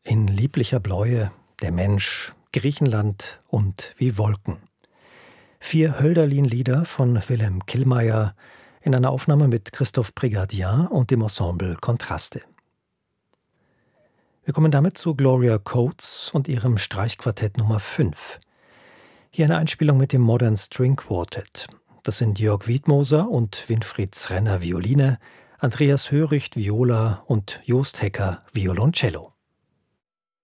In lieblicher Bläue, der Mensch, Griechenland und wie Wolken. 4 Hölderlin-Lieder von Wilhelm Killmeier in einer Aufnahme mit Christophe Prégardien und dem Ensemble Kontraste. Wir kommen damit zu Gloria Coates und ihrem Streichquartett Nummer 5. Hier eine Einspielung mit dem Modern String Quartet. Das sind Jörg Wiedmoser und Winfried Zrenner Violine, Andreas Höricht Viola und Jost Hecker Violoncello.